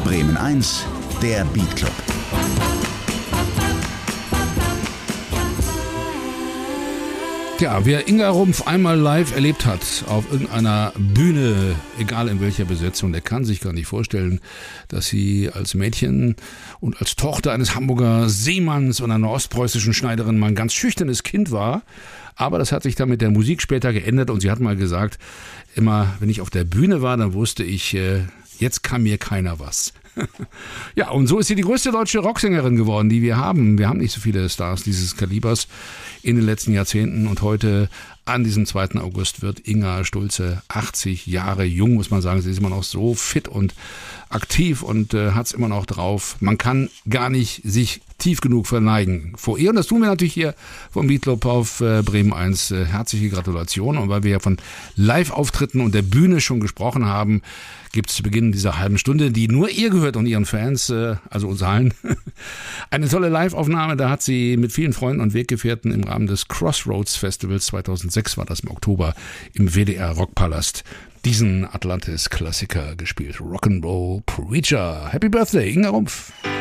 Bremen 1, der Beat Club. Ja, wer Inga Rumpf einmal live erlebt hat, auf irgendeiner Bühne, egal in welcher Besetzung, der kann sich gar nicht vorstellen, dass sie als Mädchen und als Tochter eines Hamburger Seemanns und einer ostpreußischen Schneiderin mal ein ganz schüchternes Kind war. Aber das hat sich dann mit der Musik später geändert und sie hat mal gesagt, immer wenn ich auf der Bühne war, dann wusste ich, jetzt kann mir keiner was. Ja, und so ist sie die größte deutsche Rocksängerin geworden, die wir haben. Wir haben nicht so viele Stars dieses Kalibers in den letzten Jahrzehnten und heute an diesem 2. August wird Inga Stulze 80 Jahre jung, muss man sagen. Sie ist immer noch so fit und aktiv und hat es immer noch drauf. Man kann gar nicht sich tief genug verneigen vor ihr. Und das tun wir natürlich hier vom Beat Club auf Bremen 1. Herzliche Gratulation. Und weil wir ja von Live-Auftritten und der Bühne schon gesprochen haben, gibt es zu Beginn dieser halben Stunde, die nur ihr gehört und ihren Fans, also uns allen, eine tolle Live-Aufnahme. Da hat sie mit vielen Freunden und Weggefährten im Rahmen des Crossroads Festivals 2006, war das im Oktober, im WDR Rockpalast, diesen Atlantis-Klassiker gespielt. Rock'n'Roll Preacher. Happy Birthday, Inga Rumpf.